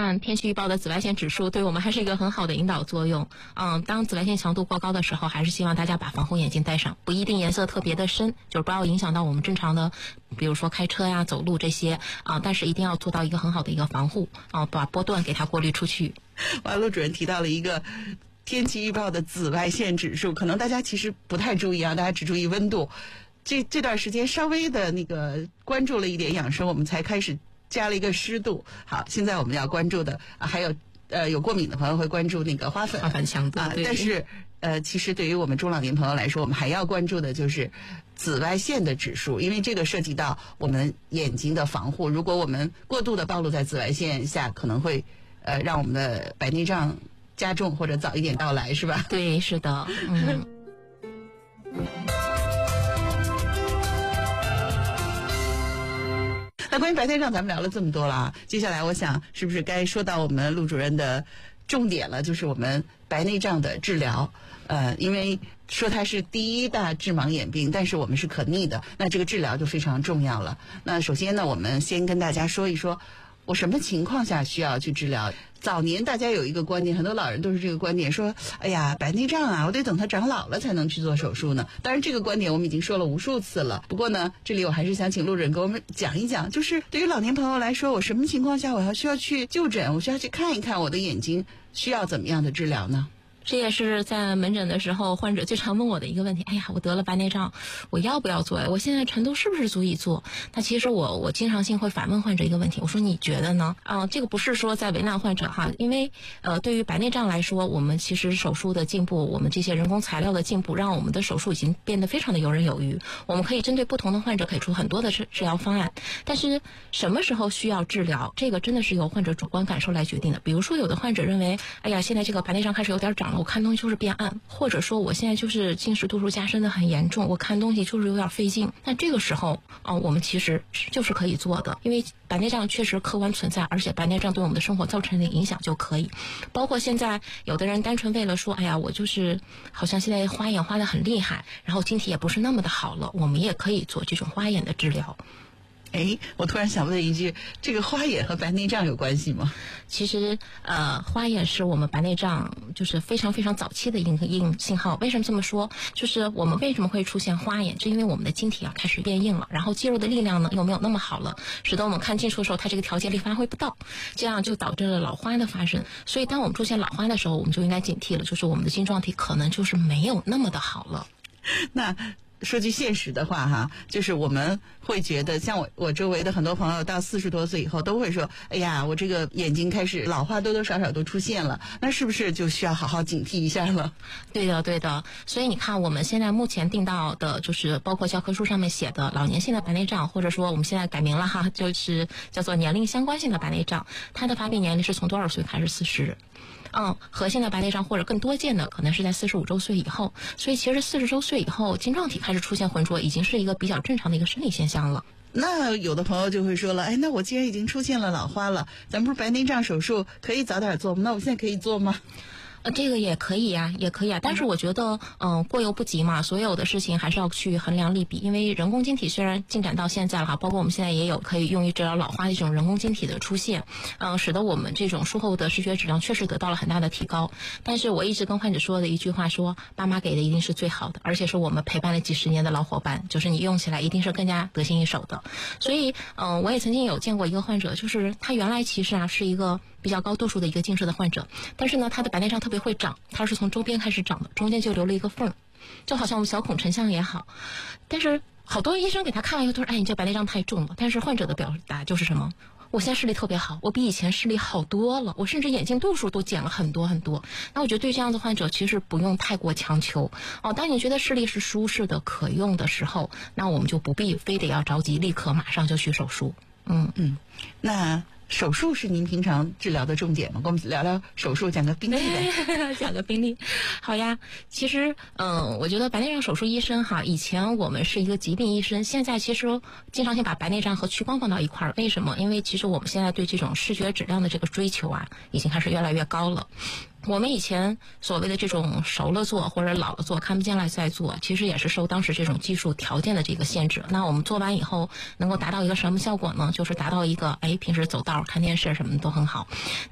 看天气预报的紫外线指数对我们还是一个很好的引导作用。当紫外线强度过高的时候，还是希望大家把防护眼镜戴上，不一定颜色特别的深，就是不要影响到我们正常的，比如说开车呀、走路这些但是一定要做到一个很好的一个防护把波段给它过滤出去。 陆主任提到了一个天气预报的紫外线指数，可能大家其实不太注意大家只注意温度。这段时间稍微的那个关注了一点养生，我们才开始加了一个湿度。好，现在我们要关注的还有有过敏的朋友会关注那个花粉强度但是其实对于我们中老年朋友来说，我们还要关注的就是紫外线的指数，因为这个涉及到我们眼睛的防护。如果我们过度的暴露在紫外线下，可能会让我们的白内障加重或者早一点到来，是吧？ 对，是的。 那关于白内障咱们聊了这么多了接下来我想是不是该说到我们陆主任的重点了，就是我们白内障的治疗。因为说它是第一大致盲眼病，但是我们是可逆的，那这个治疗就非常重要了。那首先呢，我们先跟大家说一说我什么情况下需要去治疗。早年大家有一个观点，很多老人都是这个观点，说哎呀，白内障我得等它长老了才能去做手术呢。当然这个观点我们已经说了无数次了，不过呢，这里我还是想请陆主任给我们讲一讲，就是对于老年朋友来说，我什么情况下我需要去就诊，我需要去看一看我的眼睛需要怎么样的治疗呢？ 这也是在门诊的时候患者最常问我的一个问题。哎呀，我得了白内障，我要不要做呀？我现在程度是不是足以做？那其实我经常性会反问患者一个问题，我说你觉得呢？这个不是说在为难患者因为对于白内障来说，我们其实手术的进步，我们这些人工材料的进步，让我们的手术已经变得非常的游刃有余。我们可以针对不同的患者给出很多的治疗方案，但是什么时候需要治疗，这个真的是由患者主观感受来决定的。比如说有的患者认为，哎呀，现在这个白内障开始有点长，我看东西就是变暗，或者说我现在就是近视度数加深的很严重，我看东西就是有点费劲。那这个时候我们其实就是可以做的，因为白内障确实客观存在，而且白内障对我们的生活造成的影响就可以。包括现在有的人单纯为了说，哎呀，我就是好像现在花眼花得很厉害，然后晶体也不是那么的好了，我们也可以做这种花眼的治疗。 我突然想问一句，这个花眼和白内障有关系吗？ 其实花眼是我们白内障就是非常非常早期的一个信号。为什么这么说？就是我们为什么会出现花眼，就因为我们的晶体开始变硬了，然后肌肉的力量呢又没有那么好了，使得我们看近处的时候它这个调节力发挥不到，这样就导致了老花的发生。所以当我们出现老花的时候，我们就应该警惕了，就是我们的晶状体可能就是没有那么的好了。 那说句现实的话就是我们会觉得，像我周围的很多朋友到40多岁以后都会说，哎呀，我这个眼睛开始老花多多少少都出现了，那是不是就需要好好警惕一下了？ 对的。所以你看我们现在目前定到的就是包括教科书上面写的老年性的白内障，或者说我们现在改名了就是叫做年龄相关性的白内障，它的发病年龄是从多少岁开始？40。核心的白内障或者更多见的可能是在45周岁以后，所以其实40周岁以后晶状体开始出现浑浊已经是一个比较正常的一个生理现象了。 那有的朋友就会说了，那我既然已经出现了老花了，咱们不是白内障手术可以早点做吗？那我现在可以做吗？ 这个也可以呀，但是我觉得过犹不及嘛，所有的事情还是要去衡量利弊。因为人工晶体虽然进展到现在了包括我们现在也有可以用于治疗老花的这种人工晶体的出现，使得我们这种术后的视觉质量确实得到了很大的提高。但是我一直跟患者说的一句话说，爸妈给的一定是最好的，而且是我们陪伴了几十年的老伙伴，就是你用起来一定是更加得心应手的。所以我也曾经有见过一个患者，就是他原来其实是一个比较高度数的一个近视的患者，但是呢他的白内障特别会长，它是从周边开始长的，中间就留了一个缝，就好像我们小孔成像也好。但是好多医生给他看完以后都说，你这白内障太重了。但是患者的表达就是什么？我现在视力特别好，我比以前视力好多了，我甚至眼镜度数都减了很多很多。那我觉得对这样的患者其实不用太过强求当你觉得视力是舒适的可用的时候，那我们就不必非得要着急立刻马上就去手术。 那手术是您平常治疗的重点吗？跟我们聊聊手术，讲个病例呗。 讲个病例，好呀。其实我觉得白内障手术医生以前我们是一个疾病医生，现在其实经常性把白内障和屈光放到一块儿。为什么？因为其实我们现在对这种视觉质量的这个追求已经开始越来越高了。我们以前所谓的这种熟了做或者老了做看不见了再做，其实也是受当时这种技术条件的这个限制。那我们做完以后能够达到一个什么效果呢？就是达到一个平时走道看电视什么的都很好。